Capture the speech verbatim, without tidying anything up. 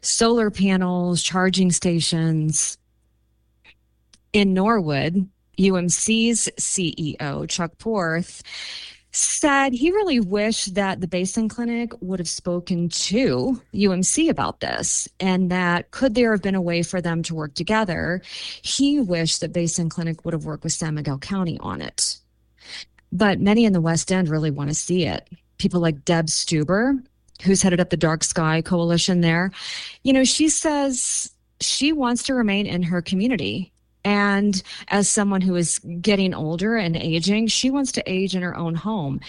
solar panels, charging stations. In Norwood, U M C's C E O, Chuck Porth, said he really wished that the Basin Clinic would have spoken to U M C about this, and that could there have been a way for them to work together. He wished that Basin Clinic would have worked with San Miguel County on it. But many in the West End really want to see it. People like Deb Stuber, who's headed up the Dark Sky Coalition there, you know, she says she wants to remain in her community. And as someone who is getting older and aging, she wants to age in her own home.